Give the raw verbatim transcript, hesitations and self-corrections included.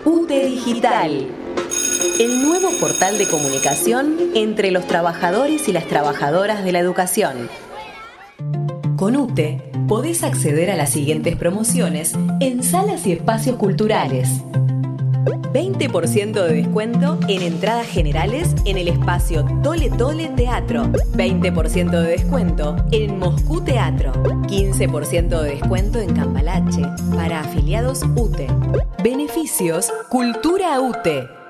UTE Digital, el nuevo portal de comunicación entre los trabajadores y las trabajadoras de la educación. Con UTE podés acceder a las siguientes promociones en salas y espacios culturales. veinte por ciento de descuento en entradas generales en el espacio Tole Tole Teatro. veinte por ciento de descuento en Moscú Teatro. quince por ciento de descuento en Cambalache para afiliados UTE. Beneficios Cultura UTE.